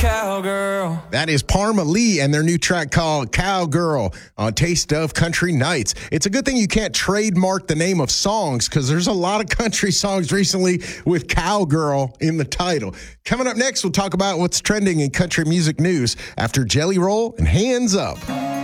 cowgirl. That is Parma Lee and their new track called Cowgirl on Taste of Country Nights. It's a good thing you can't trademark the name of songs because there's a lot of country songs recently with cowgirl in the title. Coming up next, we'll talk about what's trending in country music news after Jelly Roll and Hands Up.